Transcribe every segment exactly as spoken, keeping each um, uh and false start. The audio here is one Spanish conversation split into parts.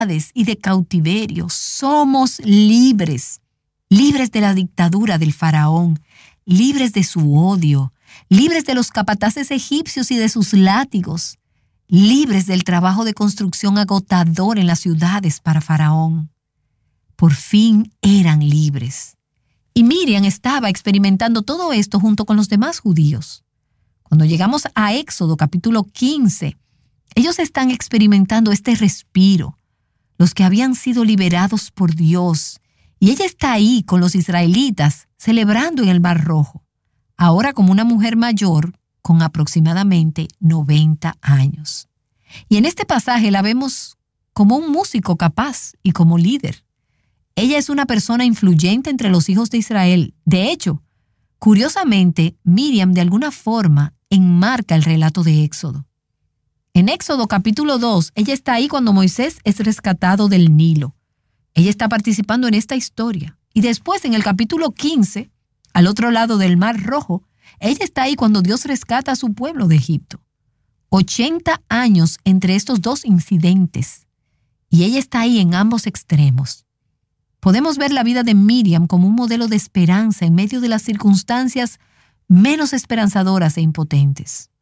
y de cautiverio. Somos libres, libres de la dictadura del faraón, libres de su odio, libres de los capataces egipcios y de sus látigos, libres del trabajo de construcción agotador en las ciudades para faraón. Por fin eran libres. Y Miriam estaba experimentando todo esto junto con los demás judíos. Cuando llegamos a Éxodo capítulo quince, ellos están experimentando este respiro, los que habían sido liberados por Dios, y ella está ahí con los israelitas celebrando en el Mar Rojo, ahora como una mujer mayor con aproximadamente noventa años. Y en este pasaje la vemos como un músico capaz y como líder. Ella es una persona influyente entre los hijos de Israel. De hecho, curiosamente, Miriam de alguna forma enmarca el relato de Éxodo. En Éxodo capítulo dos, ella está ahí cuando Moisés es rescatado del Nilo. Ella está participando en esta historia. Y después, en el capítulo quince, al otro lado del Mar Rojo, ella está ahí cuando Dios rescata a su pueblo de Egipto. ochenta años entre estos dos incidentes. Y ella está ahí en ambos extremos. Podemos ver la vida de Miriam como un modelo de esperanza en medio de las circunstancias menos esperanzadoras e impotentes.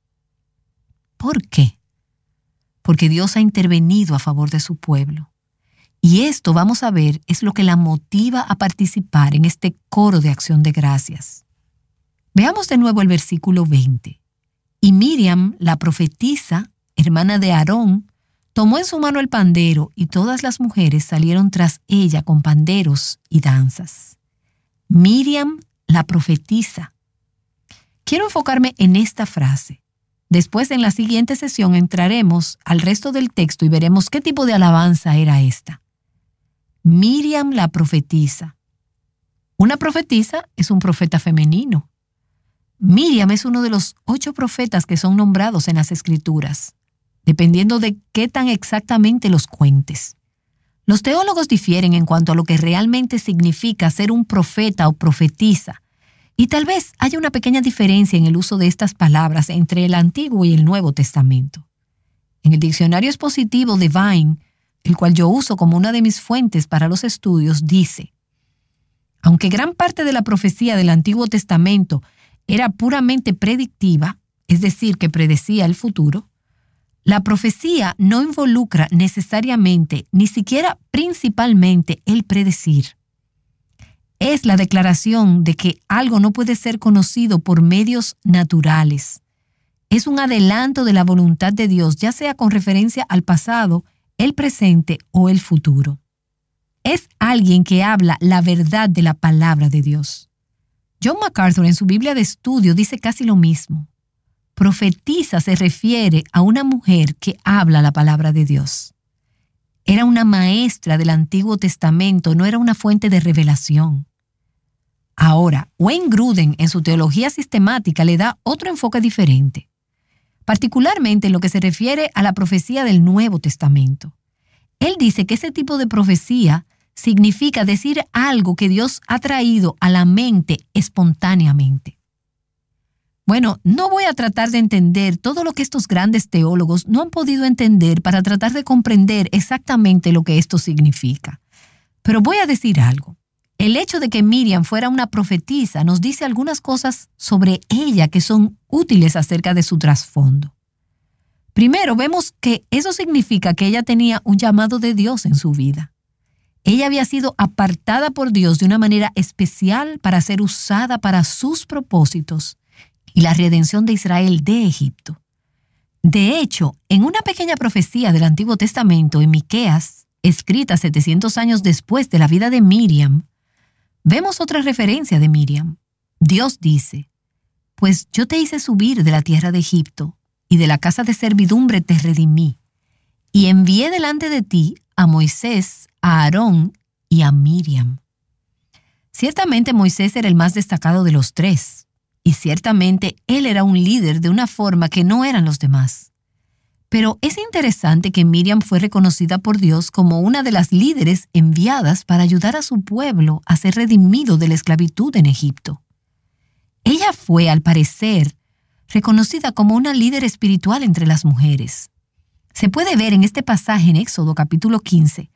¿Por qué? Porque Dios ha intervenido a favor de su pueblo. Y esto, vamos a ver, es lo que la motiva a participar en este coro de acción de gracias. Veamos de nuevo el versículo veinte. Y Miriam, la profetisa, hermana de Aarón, tomó en su mano el pandero y todas las mujeres salieron tras ella con panderos y danzas. Miriam, la profetisa. Quiero enfocarme en esta frase. Después, en la siguiente sesión, entraremos al resto del texto y veremos qué tipo de alabanza era esta. Miriam la profetisa. Una profetisa es un profeta femenino. Miriam es uno de los ocho profetas que son nombrados en las Escrituras, dependiendo de qué tan exactamente los cuentes. Los teólogos difieren en cuanto a lo que realmente significa ser un profeta o profetisa, y tal vez haya una pequeña diferencia en el uso de estas palabras entre el Antiguo y el Nuevo Testamento. En el diccionario expositivo de Vine, el cual yo uso como una de mis fuentes para los estudios, dice: aunque gran parte de la profecía del Antiguo Testamento era puramente predictiva, es decir, que predecía el futuro, la profecía no involucra necesariamente, ni siquiera principalmente, el predecir. Es la declaración de que algo no puede ser conocido por medios naturales. Es un adelanto de la voluntad de Dios, ya sea con referencia al pasado, el presente o el futuro. Es alguien que habla la verdad de la palabra de Dios. John MacArthur en su Biblia de estudio dice casi lo mismo. Profetisa se refiere a una mujer que habla la palabra de Dios. Era una maestra del Antiguo Testamento, no era una fuente de revelación. Ahora, Wayne Grudem en su teología sistemática le da otro enfoque diferente, particularmente en lo que se refiere a la profecía del Nuevo Testamento. Él dice que ese tipo de profecía significa decir algo que Dios ha traído a la mente espontáneamente. Bueno, no voy a tratar de entender todo lo que estos grandes teólogos no han podido entender para tratar de comprender exactamente lo que esto significa. Pero voy a decir algo. El hecho de que Miriam fuera una profetisa nos dice algunas cosas sobre ella que son útiles acerca de su trasfondo. Primero, vemos que eso significa que ella tenía un llamado de Dios en su vida. Ella había sido apartada por Dios de una manera especial para ser usada para sus propósitos y la redención de Israel de Egipto. De hecho, en una pequeña profecía del Antiguo Testamento, en Miqueas, escrita setecientos años después de la vida de Miriam, vemos otra referencia de Miriam. Dios dice: pues yo te hice subir de la tierra de Egipto, y de la casa de servidumbre te redimí, y envié delante de ti a Moisés, a Aarón y a Miriam. Ciertamente Moisés era el más destacado de los tres, y ciertamente él era un líder de una forma que no eran los demás. Pero es interesante que Miriam fue reconocida por Dios como una de las líderes enviadas para ayudar a su pueblo a ser redimido de la esclavitud en Egipto. Ella fue, al parecer, reconocida como una líder espiritual entre las mujeres. Se puede ver en este pasaje en Éxodo capítulo quince